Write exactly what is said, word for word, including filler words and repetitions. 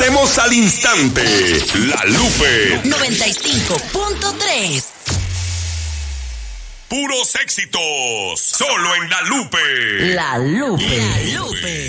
hacemos al instante. La Lupe noventa y cinco punto tres. Puros éxitos. Solo en La Lupe. La Lupe. La Lupe.